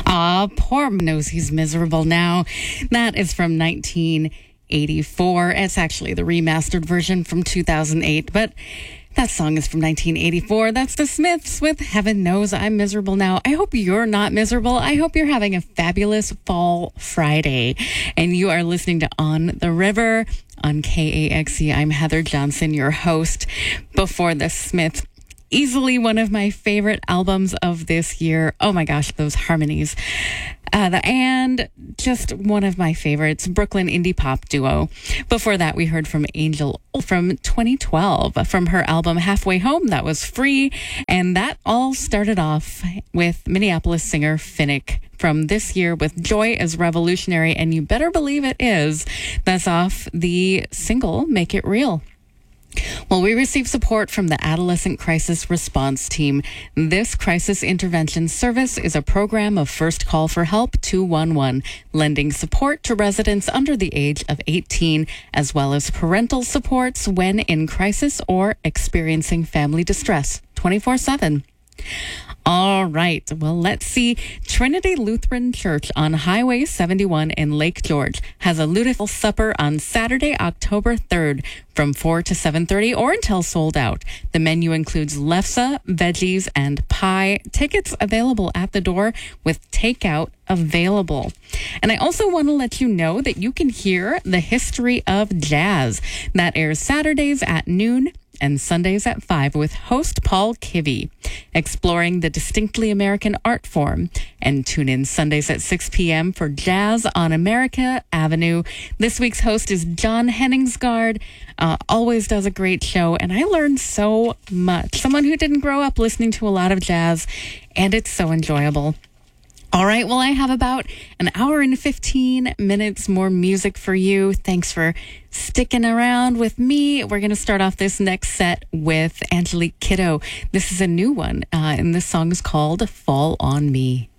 Poor knows he's miserable now. That is from 1984. It's actually the remastered version from 2008, but that song is from 1984. That's the Smiths with Heaven Knows I'm Miserable Now. I hope you're not miserable. I hope you're having a fabulous fall Friday. And you are listening to On the River on KAXE. I'm Heather Johnson, your host. Before the Smiths, easily one of my favorite albums of this year. Oh my gosh, those harmonies. And just one of my favorites, Brooklyn indie pop duo. Before that, we heard from Angel from 2012 from her album Halfway Home. That was free. And that all started off with Minneapolis singer Finnick from this year with Joy is Revolutionary. And you better believe it is. That's off the single Make It Real. Well, we receive support from the Adolescent Crisis Response Team. This crisis intervention service is a program of First Call for Help 211, lending support to residents under the age of 18, as well as parental supports when in crisis or experiencing family distress 24/7. All right. Well, let's see. Trinity Lutheran Church on Highway 71 in Lake George has a lutefisk supper on Saturday, October 3rd from 4 to 7:30 or until sold out. The menu includes lefse, veggies, and pie. Tickets available at the door with takeout available. And I also want to let you know that you can hear the history of jazz. That airs Saturdays at noon and Sundays at 5 with host Paul Kivy, exploring the distinctly American art form. And tune in Sundays at 6 p.m. for Jazz on America Avenue. This week's host is John Henningsgaard. Always does a great show, and I learned so much. Someone who didn't grow up listening to a lot of jazz, and it's so enjoyable. All right, well, I have about an hour and 15 minutes more music for you. Thanks for sticking around with me. We're going to start off this next set with Angelique Kiddo. This is a new one, and this song is called Fall on Me.